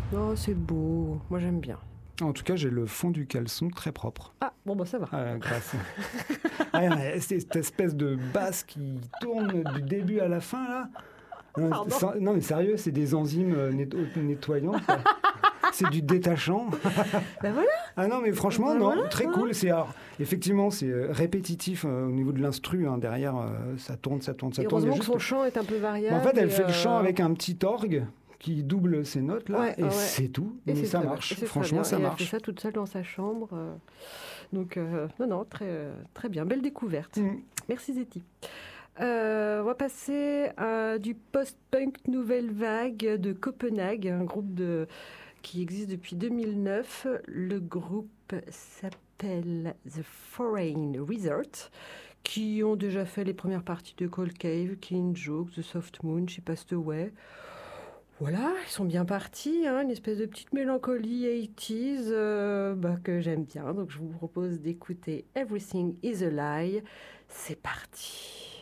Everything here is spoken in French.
Oh, c'est beau. Moi, j'aime bien. En tout cas, j'ai le fond du caleçon très propre. Ah, bon, bah ça va. Grâce. C'est cette espèce de basse qui tourne du début à la fin, là. Non, mais sérieux, c'est des enzymes nettoyantes. Quoi. C'est du détachant. Ben voilà. Ah non, mais franchement, Ben non, voilà, très cool. Effectivement, c'est répétitif au niveau de l'instru. Derrière, ça tourne. Et heureusement que son chant est un peu variable. En fait, elle fait le chant avec un petit orgue qui double ces notes-là, c'est tout. Mais ça marche. Franchement, ça marche. Elle fait ça toute seule dans sa chambre. Donc, non, très, très bien. Belle découverte. Merci, Zeti. On va passer à du post-punk nouvelle vague de Copenhague, un groupe qui existe depuis 2009. Le groupe s'appelle The Foreign Resort, qui ont déjà fait les premières parties de Cold Cave, Clean Joke, The Soft Moon, She Passed Away. Voilà, ils sont bien partis, une espèce de petite mélancolie 80s que j'aime bien. Donc je vous propose d'écouter Everything is a Lie. C'est parti.